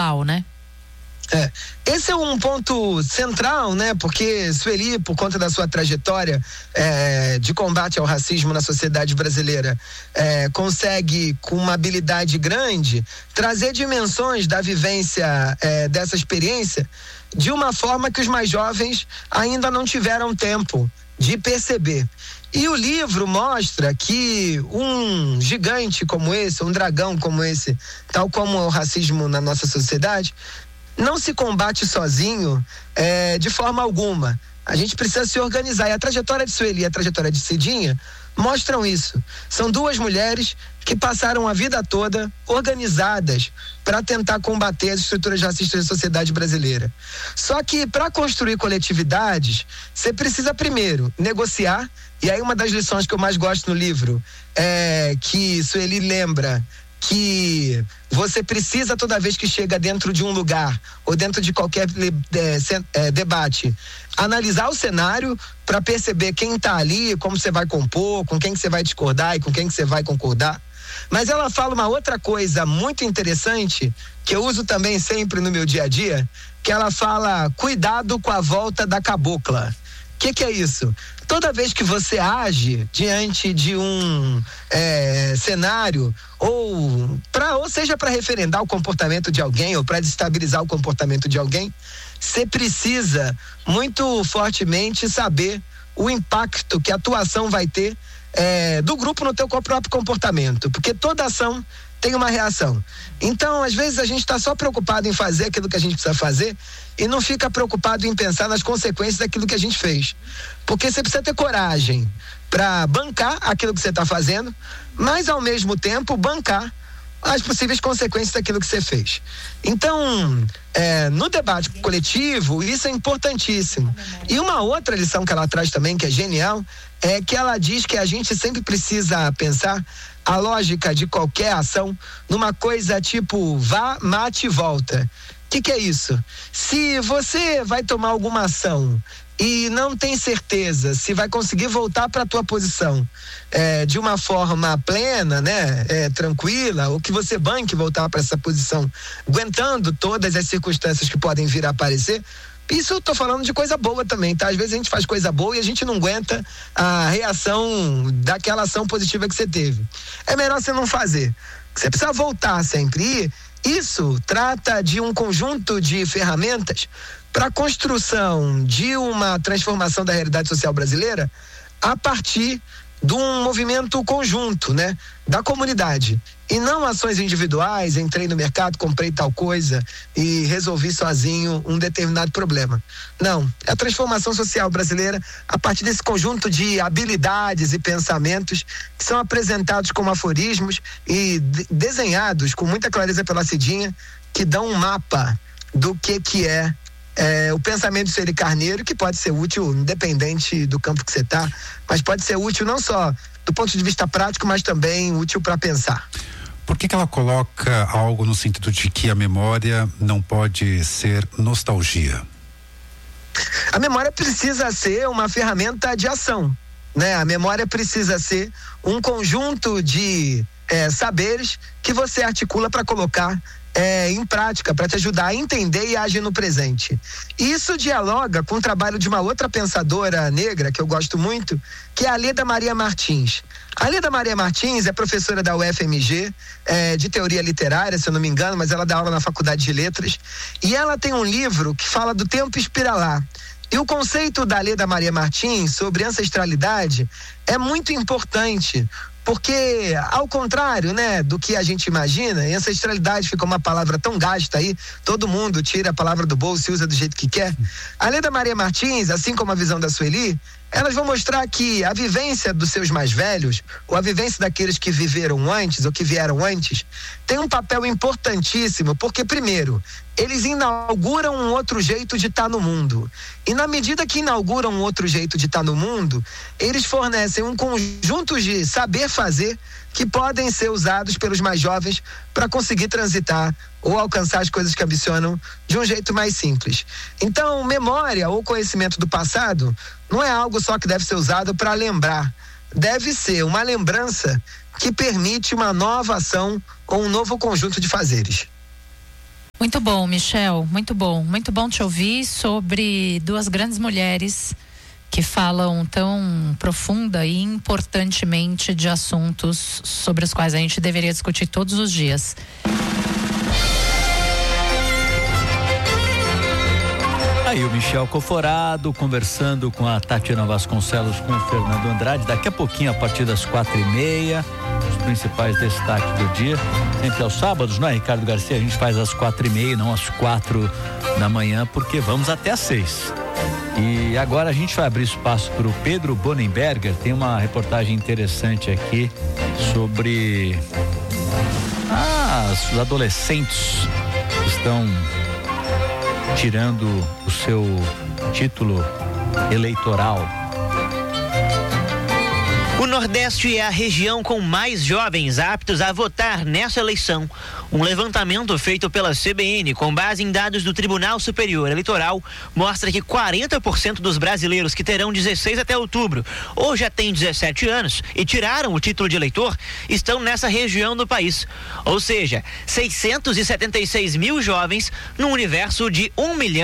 né? Esse é um ponto central, né? Porque Sueli, por conta da sua trajetória de combate ao racismo na sociedade brasileira, consegue, com uma habilidade grande, trazer dimensões da vivência dessa experiência de uma forma que os mais jovens ainda não tiveram tempo de perceber. E o livro mostra que um gigante como esse, um dragão como esse, tal como é o racismo na nossa sociedade, não se combate sozinho de forma alguma. A gente precisa se organizar. E a trajetória de Sueli e a trajetória de Cidinha mostram isso. São duas mulheres que passaram a vida toda organizadas para tentar combater as estruturas racistas da sociedade brasileira. Só que para construir coletividades, você precisa primeiro negociar. E aí uma das lições que eu mais gosto no livro é que Sueli lembra que você precisa, toda vez que chega dentro de um lugar ou dentro de qualquer debate, analisar o cenário para perceber quem está ali, como você vai compor, com quem que você vai discordar e com quem que você vai concordar. Mas ela fala uma outra coisa muito interessante, que eu uso também sempre no meu dia a dia, que ela fala: cuidado com a volta da cabocla. O que é isso? Toda vez que você age diante de um cenário, ou seja para referendar o comportamento de alguém ou para desestabilizar o comportamento de alguém, você precisa muito fortemente saber o impacto que a tua ação vai ter do grupo no teu próprio comportamento, porque toda ação tem uma reação. Então, às vezes a gente está só preocupado em fazer aquilo que a gente precisa fazer e não fica preocupado em pensar nas consequências daquilo que a gente fez. Porque você precisa ter coragem para bancar aquilo que você está fazendo, mas ao mesmo tempo bancar as possíveis consequências daquilo que você fez. Então, no debate coletivo, isso é importantíssimo. E uma outra lição que ela traz também, que é genial, é que ela diz que a gente sempre precisa pensar a lógica de qualquer ação numa coisa tipo vá, mate e volta. O que é isso? Se você vai tomar alguma ação e não tem certeza se vai conseguir voltar para a tua posição de uma forma plena, né, tranquila, ou que você banque voltar para essa posição, aguentando todas as circunstâncias que podem vir a aparecer. Isso eu tô falando de coisa boa também, tá? Às vezes a gente faz coisa boa e a gente não aguenta a reação daquela ação positiva que você teve. É melhor você não fazer. Você precisa voltar sempre. E isso trata de um conjunto de ferramentas para a construção de uma transformação da realidade social brasileira a partir de um movimento conjunto, né, da comunidade, e não ações individuais. Entrei no mercado, comprei tal coisa e resolvi sozinho um determinado problema. Não, é a transformação social brasileira a partir desse conjunto de habilidades e pensamentos que são apresentados como aforismos e desenhados com muita clareza pela Cidinha, que dão um mapa do que é o pensamento de Sueli Carneiro, que pode ser útil independente do campo que você está, mas pode ser útil não só do ponto de vista prático, mas também útil para pensar. Por que ela coloca algo no sentido de que a memória não pode ser nostalgia? A memória precisa ser uma ferramenta de ação, né? A memória precisa ser um conjunto de saberes que você articula para colocar em prática, para te ajudar a entender e agir no presente. Isso dialoga com o trabalho de uma outra pensadora negra que eu gosto muito, que é a Leda Maria Martins. A Leda Maria Martins é professora da UFMG, de teoria literária, se eu não me engano, mas ela dá aula na Faculdade de Letras, e ela tem um livro que fala do tempo espiralar. E o conceito da Leda Maria Martins sobre ancestralidade é muito importante, porque, ao contrário, né, do que a gente imagina, e ancestralidade fica uma palavra tão gasta aí, todo mundo tira a palavra do bolso e usa do jeito que quer. A Leda Maria Martins, assim como a visão da Sueli, elas vão mostrar que a vivência dos seus mais velhos, ou a vivência daqueles que viveram antes, ou que vieram antes, tem um papel importantíssimo, porque, primeiro, eles inauguram um outro jeito de estar no mundo. E na medida que inauguram um outro jeito de estar no mundo, eles fornecem um conjunto de saber fazer que podem ser usados pelos mais jovens para conseguir transitar ou alcançar as coisas que ambicionam de um jeito mais simples. Então, memória ou conhecimento do passado não é algo só que deve ser usado para lembrar. Deve ser uma lembrança que permite uma nova ação ou um novo conjunto de fazeres. Muito bom, Michel, muito bom te ouvir sobre duas grandes mulheres que falam tão profunda e importantemente de assuntos sobre os quais a gente deveria discutir todos os dias. Aí o Michel Coforado conversando com a Tatiana Vasconcelos, com o Fernando Andrade, daqui a pouquinho a partir das 4h30, os principais destaques do dia, sempre aos sábados, não é, Ricardo Garcia? A gente faz às 4h30, não às 4 da manhã, porque vamos até às 6. E agora a gente vai abrir espaço para o Pedro Bonenberger. Tem uma reportagem interessante aqui sobre os adolescentes que estão tirando o seu título eleitoral. O Nordeste é a região com mais jovens aptos a votar nessa eleição. Um levantamento feito pela CBN, com base em dados do Tribunal Superior Eleitoral, mostra que 40% dos brasileiros que terão 16 até outubro ou já têm 17 anos e tiraram o título de eleitor estão nessa região do país. Ou seja, 676 mil jovens no universo de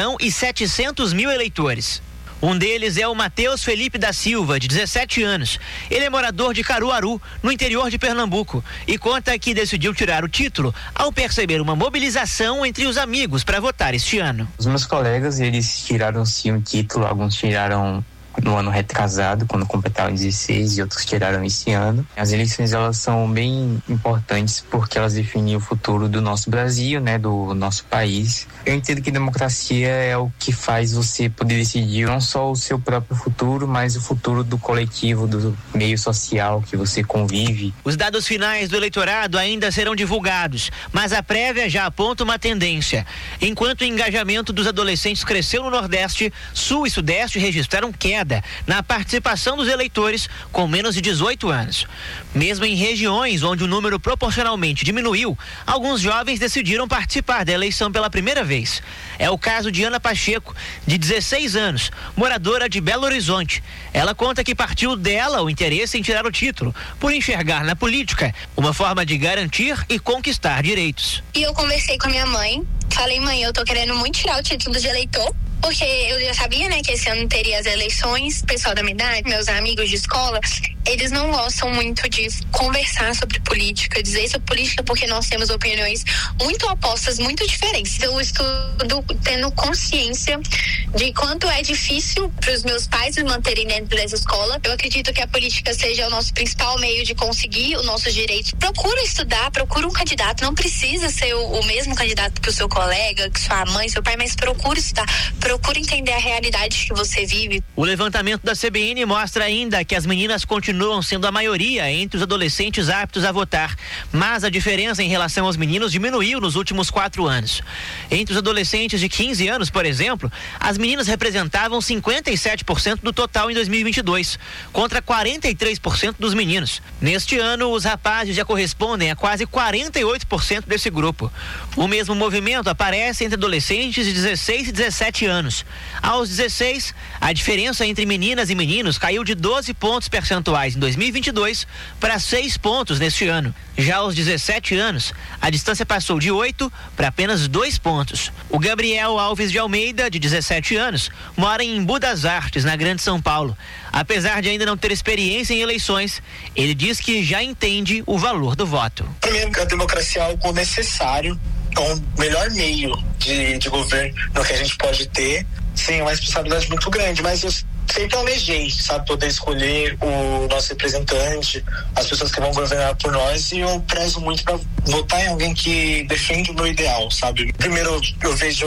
1.700.000 eleitores. Um deles é o Matheus Felipe da Silva, de 17 anos. Ele é morador de Caruaru, no interior de Pernambuco, e conta que decidiu tirar o título ao perceber uma mobilização entre os amigos para votar este ano. Os meus colegas, eles tiraram sim um título, alguns tiraram no ano retrasado, quando completaram 16, e outros tiraram esse ano. As eleições, elas são bem importantes porque elas definem o futuro do nosso Brasil, né, do nosso país. Eu entendo que democracia é o que faz você poder decidir não só o seu próprio futuro, mas o futuro do coletivo, do meio social que você convive. Os dados finais do eleitorado ainda serão divulgados, mas a prévia já aponta uma tendência. Enquanto o engajamento dos adolescentes cresceu no Nordeste, Sul e Sudeste registraram queda na participação dos eleitores com menos de 18 anos. Mesmo em regiões onde o número proporcionalmente diminuiu, alguns jovens decidiram participar da eleição pela primeira vez. É o caso de Ana Pacheco, de 16 anos, moradora de Belo Horizonte. Ela conta que partiu dela o interesse em tirar o título, por enxergar na política uma forma de garantir e conquistar direitos. E eu conversei com a minha mãe, falei: mãe, eu tô querendo muito tirar o título de eleitor, porque eu já sabia, né, que esse ano teria as eleições. O pessoal da minha idade, meus amigos de escola, eles não gostam muito de conversar sobre política, dizer sobre política, porque nós temos opiniões muito opostas, muito diferentes. Eu estudo tendo consciência de quanto é difícil para os meus pais me manterem dentro dessa escola. Eu acredito que a política seja o nosso principal meio de conseguir os nossos direitos. Procura estudar, procura um candidato. Não precisa ser o mesmo candidato que o seu colega, que sua mãe, seu pai, mas procura estudar. Procura entender a realidade que você vive. O levantamento da CBN mostra ainda que as meninas continuam sendo a maioria entre os adolescentes aptos a votar, mas a diferença em relação aos meninos diminuiu nos últimos 4 anos. Entre os adolescentes de 15 anos, por exemplo, as meninas representavam 57% do total em 2022, contra 43% dos meninos. Neste ano, os rapazes já correspondem a quase 48% desse grupo. O mesmo movimento aparece entre adolescentes de 16 e 17 anos. Aos 16, a diferença entre meninas e meninos caiu de 12 pontos percentuais em 2022 para 6 pontos neste ano. Já aos 17 anos, a distância passou de 8 para apenas 2 pontos. O Gabriel Alves de Almeida, de 17 anos, mora em Embu das Artes, na Grande São Paulo. Apesar de ainda não ter experiência em eleições, ele diz que já entende o valor do voto. Primeiro, a democracia é algo necessário, é o melhor meio de governo que a gente pode ter. Sim, é uma responsabilidade muito grande, mas eu sempre almejei, sabe, poder escolher o nosso representante, as pessoas que vão governar por nós, e eu prezo muito para votar em alguém que defende o meu ideal, sabe? Primeiro, eu vejo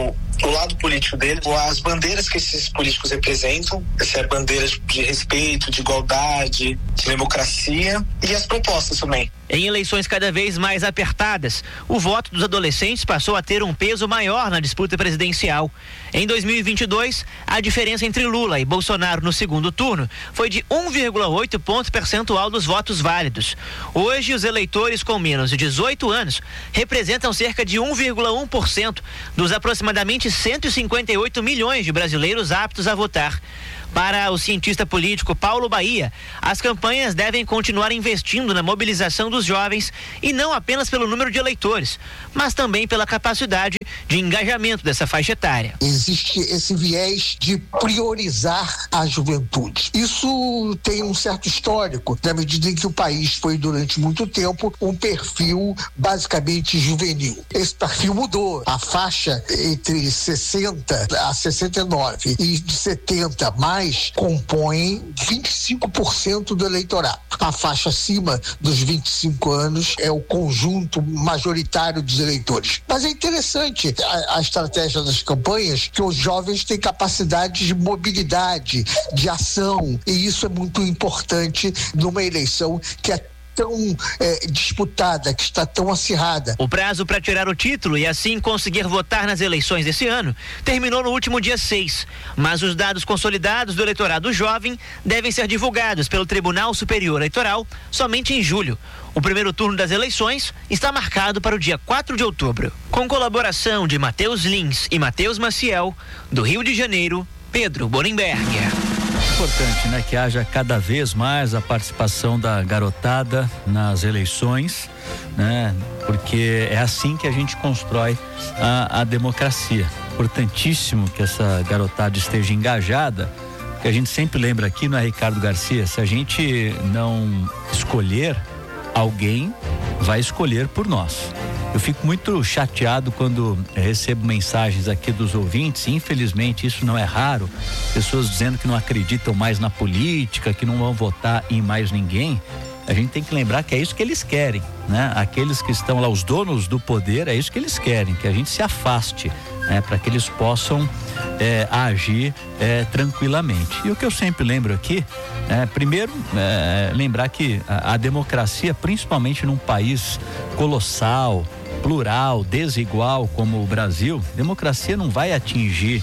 o lado político dele, as bandeiras que esses políticos representam, essa bandeira de respeito, de igualdade, de democracia, e as propostas também. Em eleições cada vez mais apertadas, o voto dos adolescentes passou a ter um peso maior na disputa presidencial. Em 2022, a diferença entre Lula e Bolsonaro no segundo turno foi de 1,8 ponto percentual dos votos válidos. Hoje, os eleitores com menos de 18 anos representam cerca de 1,1% dos aproximadamente 158 milhões de brasileiros aptos a votar. Para o cientista político Paulo Bahia, as campanhas devem continuar investindo na mobilização dos jovens e não apenas pelo número de eleitores, mas também pela capacidade de engajamento dessa faixa etária. Existe esse viés de priorizar a juventude. Isso tem um certo histórico, na medida em que o país foi durante muito tempo um perfil basicamente juvenil. Esse perfil mudou. A faixa entre 60 a 69 e de 70 mais compõe 25% do eleitorado. A faixa acima dos 25 anos é o conjunto majoritário dos eleitores. Mas é interessante a estratégia das campanhas, que os jovens têm capacidade de mobilidade, de ação, e isso é muito importante numa eleição que é tão disputada, que está tão acirrada. O prazo para tirar o título e assim conseguir votar nas eleições desse ano terminou no último dia 6, mas os dados consolidados do eleitorado jovem devem ser divulgados pelo Tribunal Superior Eleitoral somente em julho. O primeiro turno das eleições está marcado para o dia 4 de outubro. Com colaboração de Matheus Lins e Matheus Maciel, do Rio de Janeiro, Pedro Borenberg. Importante, né, que haja cada vez mais a participação da garotada nas eleições, né, porque é assim que a gente constrói a democracia. Importantíssimo que essa garotada esteja engajada, porque a gente sempre lembra aqui, não é, Ricardo Garcia, se a gente não escolher, alguém vai escolher por nós. Eu fico muito chateado quando recebo mensagens aqui dos ouvintes, e infelizmente isso não é raro, pessoas dizendo que não acreditam mais na política, que não vão votar em mais ninguém. A gente tem que lembrar que é isso que eles querem, né? Aqueles que estão lá, os donos do poder, é isso que eles querem, que a gente se afaste, né? Para que eles possam agir tranquilamente. E o que eu sempre lembro aqui, primeiro, lembrar que a democracia, principalmente num país colossal, plural, desigual como o Brasil, democracia não vai atingir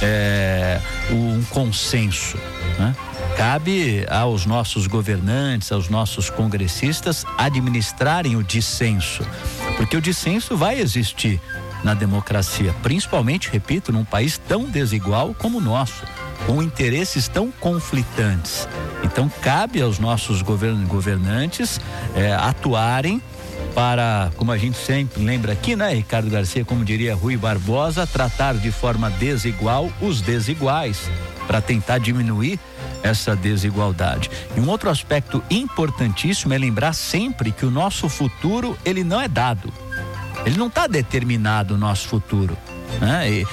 um consenso, né? Cabe aos nossos governantes, aos nossos congressistas administrarem o dissenso, porque o dissenso vai existir na democracia, principalmente, repito, num país tão desigual como o nosso, com interesses tão conflitantes. Então cabe aos nossos governantes atuarem para, como a gente sempre lembra aqui, né, Ricardo Garcia, como diria Rui Barbosa, tratar de forma desigual os desiguais, para tentar diminuir essa desigualdade. E um outro aspecto importantíssimo é lembrar sempre que o nosso futuro, ele não é dado. Ele não está determinado, o nosso futuro, né?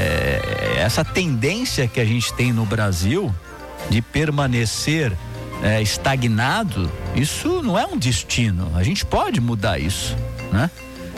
Essa tendência que a gente tem no Brasil de permanecer estagnado, isso não é um destino. A gente pode mudar isso, né?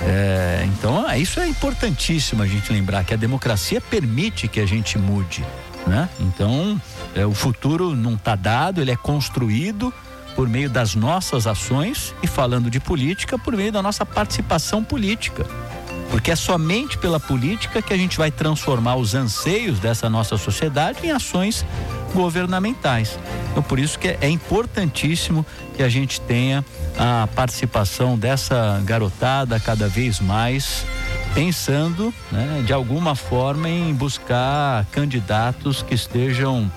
Então, isso é importantíssimo a gente lembrar, que a democracia permite que a gente mude, né? Então, o futuro não está dado, ele é construído por meio das nossas ações e, falando de política, por meio da nossa participação política, porque é somente pela política que a gente vai transformar os anseios dessa nossa sociedade em ações governamentais. Então, por isso que é importantíssimo que a gente tenha a participação dessa garotada cada vez mais, pensando, né, de alguma forma em buscar candidatos que estejam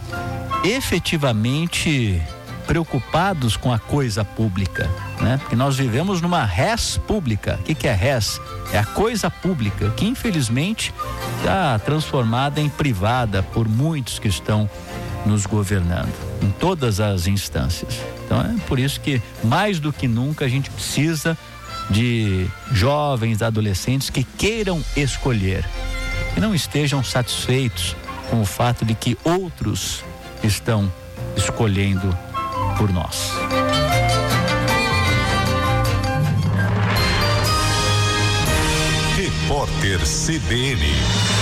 efetivamente preocupados com a coisa pública, né? Porque nós vivemos numa res pública. O que é res? É a coisa pública, que infelizmente está transformada em privada por muitos que estão nos governando, em todas as instâncias. Então é por isso que, mais do que nunca, a gente precisa de jovens, adolescentes que queiram escolher, que não estejam satisfeitos com o fato de que outros estão escolhendo por nós. Repórter CBN.